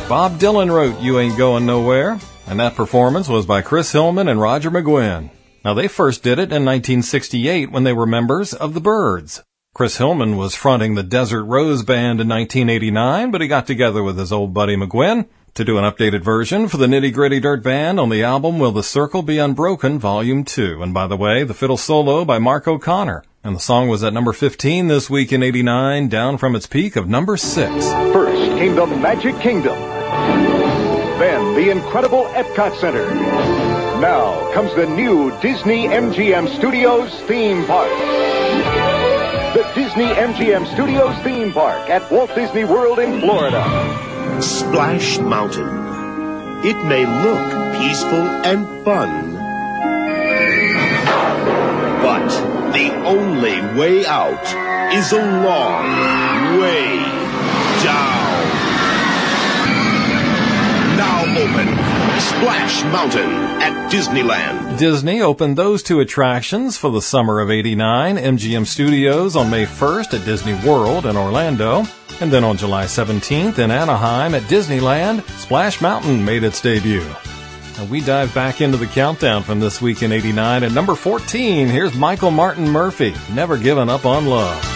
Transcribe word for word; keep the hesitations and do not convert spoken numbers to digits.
Bob Dylan wrote You Ain't Going Nowhere, and that performance was by Chris Hillman and Roger McGuinn. Now, they first did it in nineteen sixty-eight when they were members of the Byrds. Chris Hillman was fronting the Desert Rose Band in nineteen eighty-nine, but he got together with his old buddy McGuinn to do an updated version for the Nitty Gritty Dirt Band on the album Will the Circle Be Unbroken Volume two. And by the way, the fiddle solo by Mark O'Connor. And the song was at number fifteen this week in eighty-nine, down from its peak of number six. First came the Magic Kingdom. Then the incredible Epcot Center. Now comes the new Disney M G M Studios theme park. The Disney M G M Studios theme park at Walt Disney World in Florida. Splash Mountain. It may look peaceful and fun, but the only way out is a long way down. Now open Splash Mountain at Disneyland. Disney opened those two attractions for the summer of eighty-nine, M G M Studios on May first at Disney World in Orlando, and then on July seventeenth in Anaheim at Disneyland, Splash Mountain made its debut. And we dive back into the countdown from this week in eighty-nine. At number fourteen, here's Michael Martin Murphey, Never Given Up on Love.